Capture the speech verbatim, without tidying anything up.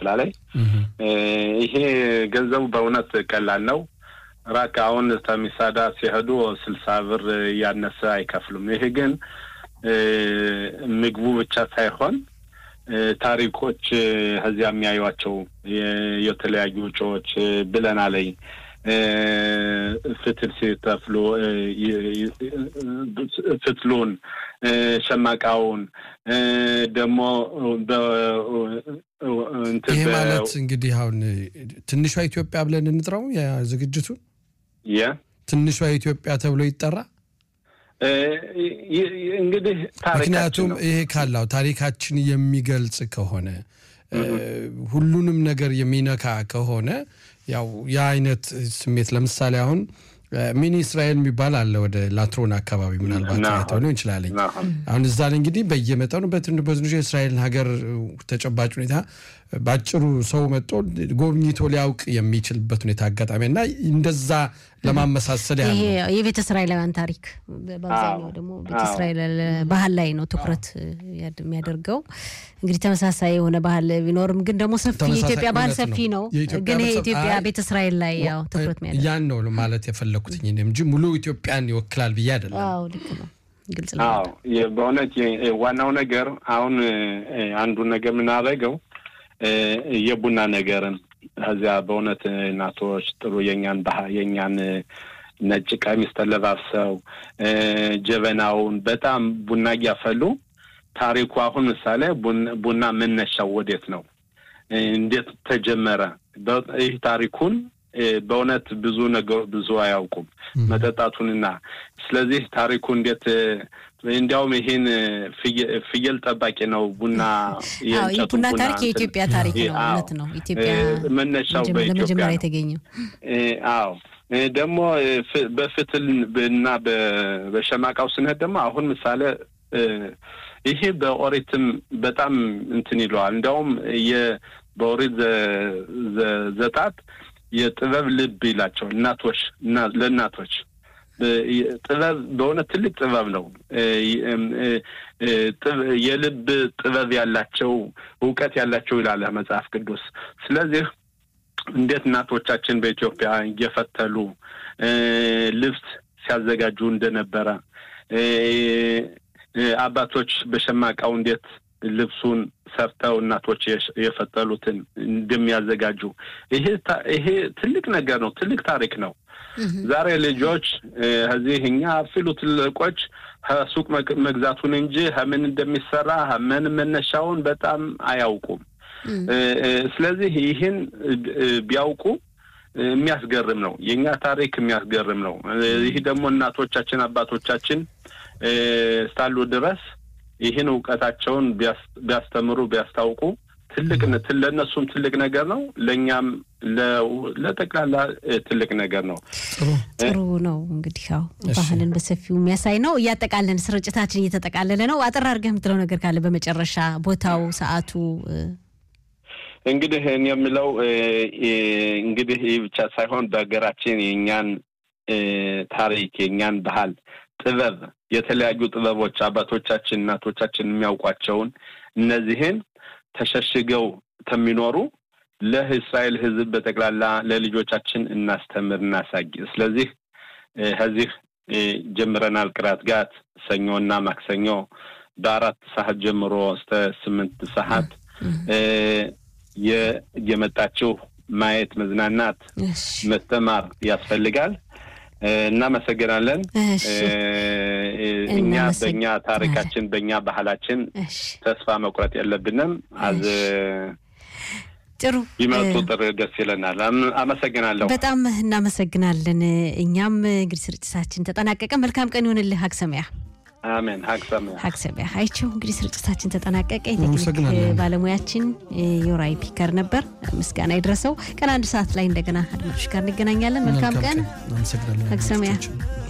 ስላለኝ ይሄ ገንዘቡ በእውነት ቀላል ነው ራካውን ተሚሳዳ ሲሄዱ ስልሳ ብር ያነሰ አይከፍሉም ይሄ ግን ምግቡ ብቻ ሳይሆን ታሪኮች ህዚያ የሚያዩዋቸው የተለያዩ ጮች ብለናለኝ ፍትል ሲተፍሉ ፍትሉን ሸማቃውን ደሞ ይሄ ማለት እንግዲህ አሁን ትንሿ ኢትዮጵያ ብለን እንጥራው ያ ዝግጅቱ ያ ትንሿ ኢትዮጵያ ተብሎ ይጣራ እንግዲህ ታሪካችን ይሄ ካላው ታሪካችን የሚገልጽ ከሆነ ሁሉንም ነገር የሚነካ ከሆነ ያው ያ አይነት ስሜት ለምሳሌ አሁን ሚኒ እስራኤል የሚባል አለ ወደ ላትሮን አካባቢ ምናልባት ታይተው ነው ይችላል አሁን እዛ ላይ እንግዲህ በየመጣው በትንሽ በትንሽ እስራኤል ሀገር ተጨባጭ ሁኔታ ባጭሩ ሰው መጥቶ ጎብኝቶ ሊያውቅ የሚችልበት ሁኔታ አጋጣሚና እንደዛ ለማመሳሰል ያለው ይሄ የቤተ እስራኤላውያን ታሪክ በአብዛኛው ደግሞ ቤተ እስራኤል ባህል ላይ ነው ትኩረት የሚያደርገው እንግዲህ ተመሳሳይ የሆነ ባህል ቢኖርም ግን ደግሞ ሰፊ የኢትዮጵያ ባህል ሰፊ ነው ግን የኢትዮጵያ ቤተ እስራኤል ላይ ያው ትኩረት የሚያደርገው ያን ነው ማለት የፈለኩት እንጂ ሙሉ ኢትዮጵያን ይወክላል ብዬ አይደለም አዎ ልክ ነው ግልጽ ነው አዎ በእውነት ዋናው ነገር አሁን አንዱ ነገር ምን አደረገው የቡና ነገርን አዚያ በእውነት እናቶች ጥሩ የኛን ባህ የኛን ነጭ ቀሚስ ተለባብሰው ጀበናውን በጣም ቡና ያፈሉ ታሪኩ አሁን ምሳሌ ቡና መነሻው ወዴት ነው እንዴት ተጀመረ ይህ ታሪኩን በእውነት ብዙ ነገር ብዙ አያውቁም መጠጣቱንና ስለዚህ ታሪኩ እንዴት እንዲያውም ይሄን ፍየል ጠባቂ ነው ቡና የእንጨቱ ቡና ታሪክ የኢትዮጵያ ታሪክ ነው ማለት ነው ኢትዮጵያ መነሻው በኢትዮጵያ የተገኘው አዎ ደግሞ በፍትልና በሸማቃው ስንሄድ ደግሞ አሁን ምሳሌ ይሄ በኦሪትም በጣም እንትን ይሏል እንደውም የበኦሪት ዘጣት የጥበብ ልብ ይላቸው እናቶች እና ለእናቶች ጥበብ በእውነት ትልቅ ጥበብ ነው የልብ ጥበብ ያላቸው ዕውቀት ያላቸው ይላል መጽሐፍ ቅዱስ ስለዚህ እንዴት እናቶቻችን በኢትዮጵያ እየፈተሉ ልብስ ሲያዘጋጁ እንደነበረ አባቶች በሸማቃው እንዴት ልብሱን ሰርተው እናቶች የፈተሉትን እንደሚያዘጋጁ ይሄ ይሄ ትልቅ ነገር ነው ትልቅ ታሪክ ነው ዛሬ ልጆች እዚህኛ ፍሉት ለቆች ሱቅ መግዛቱን እንጂ ምን እንደሚሰራ ምን መነሻውን በጣም አያውቁም ስለዚህ ይሄን ቢያውቁ የሚያስገርም ነው የኛ ታሪክ የሚያስገርም ነው ይሄ ደግሞ እናቶቻችን አባቶቻችን ስታሉ ድረስ ይሄን ዕውቀታቸውን ቢያስተምሩ ቢያስታውቁ ትልቅ ለነሱም ትልቅ ነገር ነው ለኛም ለተቀላላ ትልቅ ነገር ነው ጥሩ ነው እንግዲህ ያው ባህልን በሰፊው የሚያሳይ ነው ያጠቃለን ስርጭታችን እየተጠቃለለ ነው አጥራ አርገህ የምትለው ነገር ካለ በመጨረሻ ቦታው ሰዓቱ እንግዲህ እኔ የምለው እንግዲህ ብቻ ሳይሆን በአገራችን የኛን ታሪክ የኛን ባህል ጥበብ የተለያዩ ጥበቦች አባቶቻችን እናቶቻችን የሚያውቋቸውን እነዚህን ተሸሽገው ተሚኖሩ ለእስራኤል ህዝብ በተቀላላ ለልጆቻችን እናስተምር እናሳይ ስለዚህ ህዚህ ጀምረናል ቅራት ጋት ሰኞና ማክሰኞ በአራት ሰዓት ጀምሮ እስከ ስምንት ሰዓት የየመጣችሁ ማየት መዝናናት መስተማር ያስፈልጋል እናመሰግናለን እኛ በእኛ ታሪካችን በእኛ ባህላችን ተስፋ መቁረጥ የለብንም አዝ ጥሩ ይመጡ ጥሩ ደስ ይለናል አመሰግናለሁ በጣም እናመሰግናለን እኛም እንግዲህ ስርጭታችን ተጠናቀቀ መልካም ቀን ይሁንልህ ሀክሰሚያ አሜን ሀክሰሚያ ሀክሰሚያ አይቸው እንግዲህ ስርጭታችን ተጠናቀቀ የቴክኒክ ባለሙያችን ዮራይ ፒከር ነበር ምስጋና ይድረሰው ቀን አንድ ሰዓት ላይ እንደገና አድማጮች ጋር እንገናኛለን መልካም ቀን ሀክሰሚያ